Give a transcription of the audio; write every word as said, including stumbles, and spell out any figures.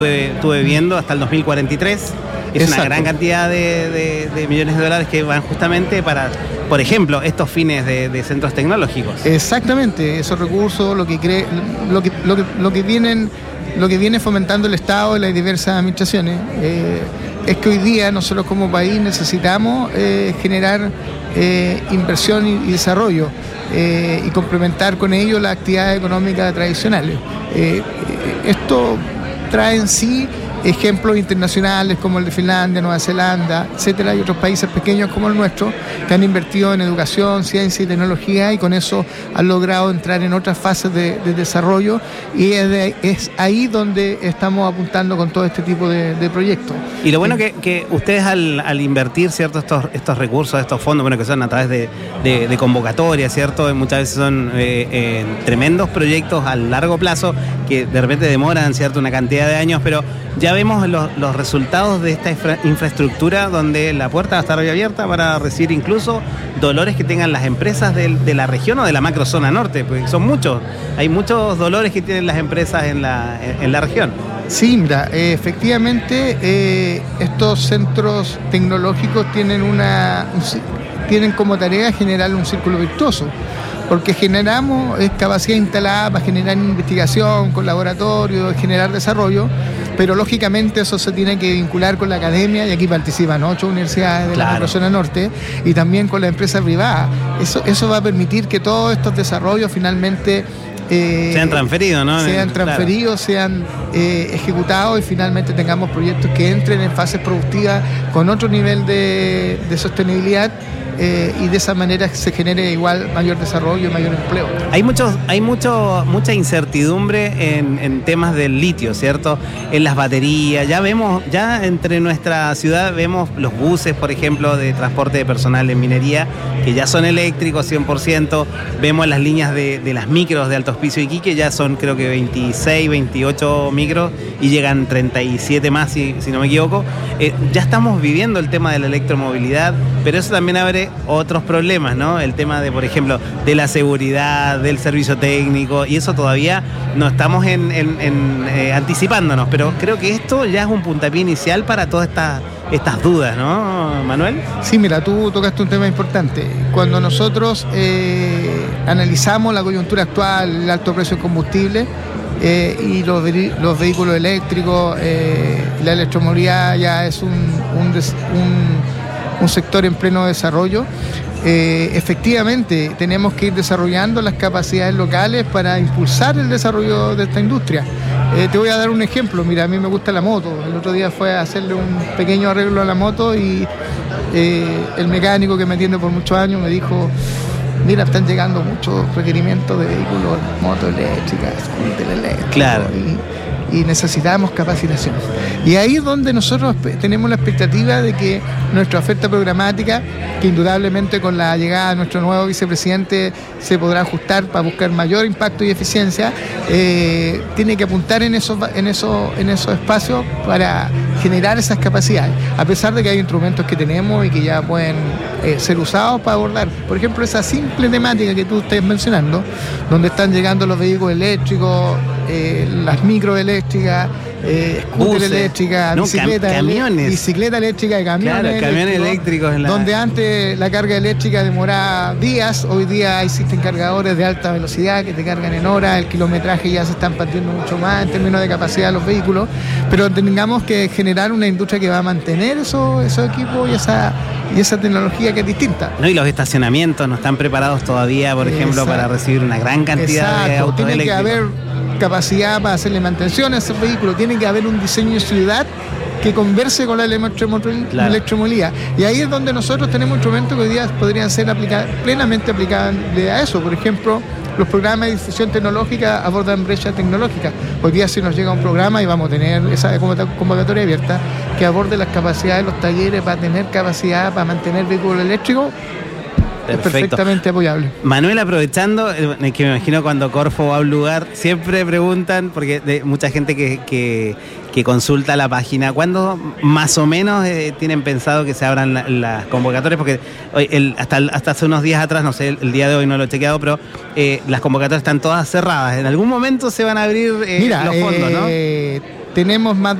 estuve viendo hasta el dos mil cuarenta y tres. Es Exacto. Una gran cantidad de, de, de millones de dólares que van justamente para, por ejemplo, estos fines de, de centros tecnológicos. Exactamente, esos recursos, lo que cree, lo que, lo que, lo que vienen, lo que viene fomentando el Estado y las diversas administraciones, eh, es que hoy día nosotros como país necesitamos eh, generar eh, inversión y, y desarrollo eh, y complementar con ello las actividades económicas tradicionales. Eh, esto trae en sí ejemplos internacionales como el de Finlandia, Nueva Zelanda, etcétera, y otros países pequeños como el nuestro que han invertido en educación, ciencia y tecnología y con eso han logrado entrar en otras fases de, de desarrollo y es, de, es ahí donde estamos apuntando con todo este tipo de, de proyectos. Y lo bueno que, que ustedes al, al invertir, ¿cierto?, estos, estos recursos, estos fondos, bueno, que son a través de, de, de convocatorias, ¿cierto?, muchas veces son eh, eh, tremendos proyectos a largo plazo que de repente demoran, ¿cierto?, una cantidad de años, pero ya vemos los, los resultados de esta infra, infraestructura donde la puerta va a estar hoy abierta para recibir incluso dolores que tengan las empresas de, de la región o de la macrozona norte, porque son muchos, hay muchos dolores que tienen las empresas en la, en, en la región. Sí, mira, eh, efectivamente eh, estos centros tecnológicos tienen, una, un, tienen como tarea generar un círculo virtuoso, porque generamos eh, capacidad instalada para generar investigación, con laboratorio, generar desarrollo, pero lógicamente eso se tiene que vincular con la academia y aquí participan ocho universidades de claro. la zona norte y también con la empresa privada. Eso, eso va a permitir que todos estos desarrollos finalmente Eh, sean transferidos, ¿no? Sean transferidos, claro. sean eh, ejecutados y finalmente tengamos proyectos que entren en fases productivas con otro nivel de, de sostenibilidad eh, y de esa manera se genere igual mayor desarrollo y mayor empleo. Hay muchos, hay mucho, mucha incertidumbre en, en temas del litio, ¿cierto? En las baterías, ya vemos, ya entre nuestra ciudad vemos los buses, por ejemplo, de transporte de personal en minería, que ya son eléctricos cien por ciento, vemos las líneas de, de las micros de Alto Hospicio y Iquique, ya son creo que veintiséis, veintiocho micros y llegan treinta y siete más si, si no me equivoco. Eh, ya estamos viviendo el tema de la electromovilidad, pero eso también abre otros problemas, ¿no? El tema de, por ejemplo, de la seguridad, del servicio técnico, y eso todavía no estamos en, en, en eh, anticipándonos, pero creo que esto ya es un puntapié inicial para todas estas estas dudas, ¿no, Manuel? Sí, mira, tú tocaste un tema importante. Cuando nosotros eh, analizamos la coyuntura actual, el alto precio del combustible eh, y los, los vehículos eléctricos, eh, la electromovilidad ya es un, un, des, un, un sector en pleno desarrollo. Eh, efectivamente, tenemos que ir desarrollando las capacidades locales para impulsar el desarrollo de esta industria. Eh, te voy a dar un ejemplo. Mira, a mí me gusta la moto. El otro día fue a hacerle un pequeño arreglo a la moto y eh, el mecánico que me atiende por muchos años me dijo: mira, están llegando muchos requerimientos de vehículos, motos eléctricas, scooter eléctricos. Claro. Y, y necesitamos capacitación. Y ahí es donde nosotros tenemos la expectativa de que nuestra oferta programática, que indudablemente con la llegada de nuestro nuevo vicepresidente se podrá ajustar para buscar mayor impacto y eficiencia, eh, tiene que apuntar en esos, en, esos, en esos espacios para generar esas capacidades, a pesar de que hay instrumentos que tenemos y que ya pueden eh, ser usados para abordar, por ejemplo, esa simple temática que tú estás mencionando, donde están llegando los vehículos eléctricos, eh, las microeléctricas, Eh, scooter eléctrica, no, bicicleta, cam- camiones. bicicleta eléctrica y camiones, claro, camiones eléctricos, en la... donde antes la carga eléctrica demoraba días, hoy día existen cargadores de alta velocidad que te cargan en horas, el kilometraje ya se están partiendo mucho más en términos de capacidad de los vehículos, pero tengamos que generar una industria que va a mantener esos, esos equipos y esa, y esa tecnología que es distinta. No, y los estacionamientos no están preparados todavía, por ejemplo, Exacto. para recibir una gran cantidad Exacto. de autos Tiene eléctricos. Que haber capacidad para hacerle mantención a ese vehículo, tiene que haber un diseño de ciudad que converse con la electromovilidad. Claro. electromovilidad. Y ahí es donde nosotros tenemos instrumentos que hoy día podrían ser aplicados, plenamente aplicables a eso. Por ejemplo, los programas de difusión tecnológica abordan brechas tecnológicas. Hoy día si nos llega un programa y vamos a tener esa convocatoria abierta que aborde las capacidades de los talleres para tener capacidad para mantener vehículos eléctricos. Perfecto. Es perfectamente apoyable. Manuel, aprovechando, eh, que me imagino cuando Corfo va a un lugar, siempre preguntan, porque de mucha gente que, que, que consulta la página, ¿cuándo más o menos eh, tienen pensado que se abran la, las convocatorias? Porque hoy, el, hasta, hasta hace unos días atrás, no sé, el, el día de hoy no lo he chequeado, pero eh, las convocatorias están todas cerradas. En algún momento se van a abrir eh, Mira, los fondos, eh, ¿no? tenemos más